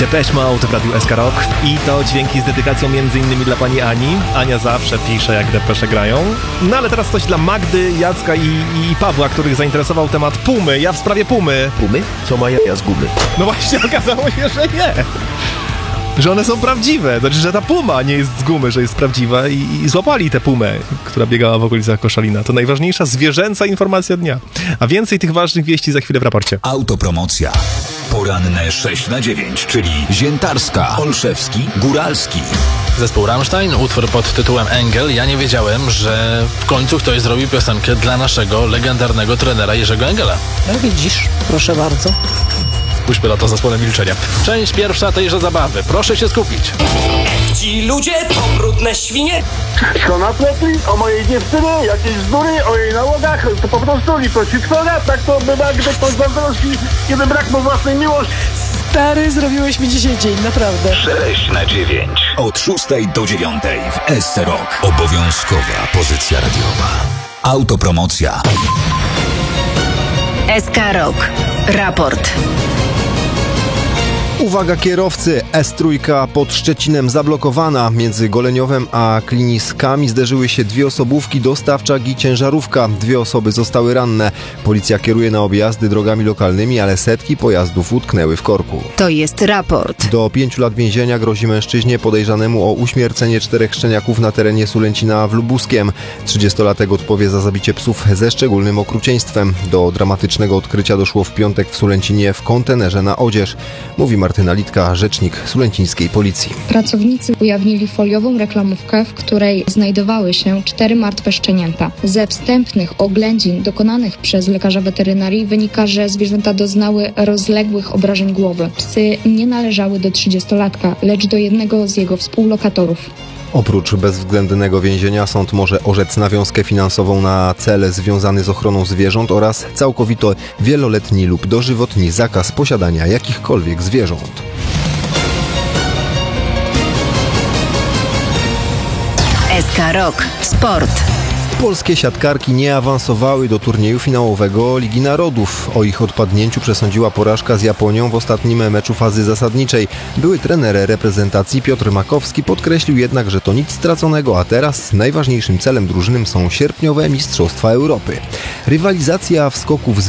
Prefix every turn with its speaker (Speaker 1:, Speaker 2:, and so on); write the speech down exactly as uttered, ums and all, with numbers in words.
Speaker 1: Depeche Mode w Radiu S K Rock i to dźwięki z dedykacją między innymi dla pani Ani. Ania zawsze pisze, jak Depesze grają. No ale teraz coś dla Magdy, Jacka i, i Pawła, których zainteresował temat Pumy. Ja w sprawie Pumy.
Speaker 2: Pumy? Co ma jaja z gumy?
Speaker 1: No właśnie okazało się, że nie. Że one są prawdziwe. Znaczy, że ta Puma nie jest z gumy, że jest prawdziwa i, i złapali tę Pumę, która biegała w okolicach Koszalina. To najważniejsza zwierzęca informacja dnia. A więcej tych ważnych wieści za chwilę w raporcie.
Speaker 3: Autopromocja. Poranne sześć na dziewięć, czyli Ziętarska, Olszewski, Góralski.
Speaker 4: Zespół Rammstein, utwór pod tytułem Engel. Ja nie wiedziałem, że w końcu ktoś zrobił piosenkę dla naszego legendarnego trenera Jerzego Engela.
Speaker 5: No widzisz, proszę bardzo.
Speaker 4: Puśćmy na to zespole milczenia. Część pierwsza tejże zabawy. Proszę się skupić.
Speaker 6: Ci ludzie to brudne świnie.
Speaker 7: Co napletli o mojej dziewczynie, jakieś bzdury o jej nałogach, to po prostu liczositwora, tak to bywa, gdy ktoś zazdrości, kiedy brak mu własnej miłości.
Speaker 5: Stary, zrobiłeś mi dzisiaj dzień, naprawdę.
Speaker 3: sześć na dziewięć. Od szóstej do dziewiątej w S C Rock. Obowiązkowa pozycja radiowa. Autopromocja.
Speaker 8: S K Rock. Raport.
Speaker 9: Uwaga kierowcy, S trzy pod Szczecinem zablokowana. Między Goleniowem a Kliniskami zderzyły się dwie osobówki, dostawczak i ciężarówka. Dwie osoby zostały ranne. Policja kieruje na objazdy drogami lokalnymi, ale setki pojazdów utknęły w korku.
Speaker 8: To jest raport.
Speaker 9: Do pięciu lat więzienia grozi mężczyźnie podejrzanemu o uśmiercenie czterech szczeniaków na terenie Sulęcina w Lubuskiem. trzydziestolatek odpowie za zabicie psów ze szczególnym okrucieństwem. Do dramatycznego odkrycia doszło w piątek w Sulęcinie w kontenerze na odzież. Mówi Martyna Litka, rzecznik sulęcińskiej policji.
Speaker 10: Pracownicy ujawnili foliową reklamówkę, w której znajdowały się cztery martwe szczenięta. Ze wstępnych oględzin dokonanych przez lekarza weterynarii wynika, że zwierzęta doznały rozległych obrażeń głowy. Psy nie należały do trzydziestolatka, lecz do jednego z jego współlokatorów.
Speaker 9: Oprócz bezwzględnego więzienia sąd może orzec nawiązkę finansową na cel związany z ochroną zwierząt oraz całkowito wieloletni lub dożywotni zakaz posiadania jakichkolwiek zwierząt.
Speaker 8: S K Rock. Sport.
Speaker 9: Polskie siatkarki nie awansowały do turnieju finałowego Ligi Narodów. O ich odpadnięciu przesądziła porażka z Japonią w ostatnim meczu fazy zasadniczej. Były trener reprezentacji Piotr Makowski podkreślił jednak, że to nic straconego, a teraz najważniejszym celem drużyny są sierpniowe Mistrzostwa Europy. Rywalizacja w skoku w